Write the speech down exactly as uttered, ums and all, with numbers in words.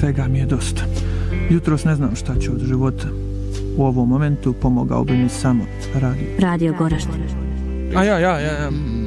svega mi je dosta. Jutros ne znam šta ću od života. U ovom momentu pomogao bi mi samo radio. Radio Goražde. A ja, ja, ja, ja.